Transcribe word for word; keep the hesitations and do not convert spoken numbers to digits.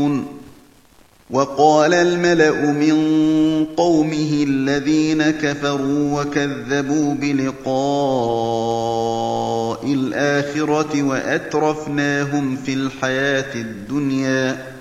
وقال الملأ من قومه الذين كفروا وكذبوا بلقاء الآخرة وأترفناهم في الحياة الدنيا